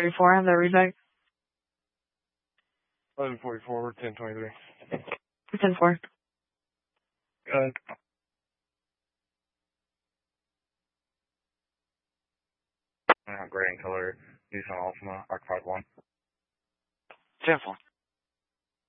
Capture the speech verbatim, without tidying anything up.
forty-four, have that reback. eleven forty-four, ten twenty-three. ten four. Good. Uh, gray and color, Nissan Altima, Arc five one. ten four.